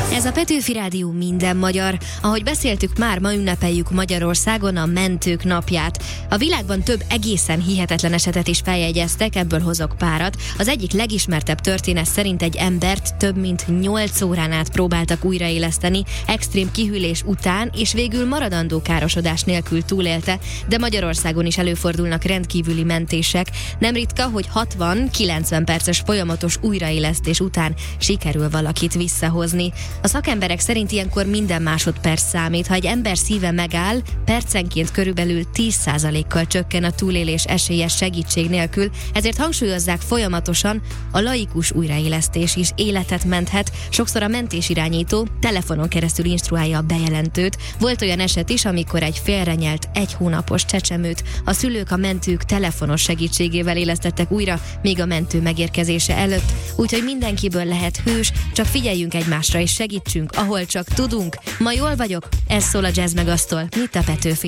Ez a Petőfi Rádió minden magyar. Ahogy beszéltük már, ma ünnepeljük Magyarországon a mentők napját. A világban több egészen hihetetlen esetet is feljegyeztek, ebből hozok párat. Az egyik legismertebb történet szerint egy embert több mint 8 órán át próbáltak újraéleszteni, extrém kihűlés után, és végül maradandó károsodás nélkül túlélte, de Magyarországon is előfordulnak rendkívüli mentések. Nem ritka, hogy 60-90 perces folyamatos újraélesztés után sikerül valakit visszahozni. A szakemberek szerint ilyenkor minden másodperc számít. Ha egy ember szíve megáll, percenként körülbelül 10%-kal csökken a túlélés esélye segítség nélkül, ezért hangsúlyozzák folyamatosan, a laikus újraélesztés is életet menthet. Sokszor a mentésirányító telefonon keresztül instruálja a bejelentőt. Volt olyan eset is, amikor egy félrenyelt 1 hónapos csecsemőt a szülők a mentők telefonos segítségével élesztettek újra, még a mentő megérkezése előtt. Úgyhogy mindenkiből lehet hős, csak figyeljünk egymásra és segítsünk, ahol csak tudunk. Ma jól vagyok, ez szól a Jazz Megasztól. Itt a Petőfi.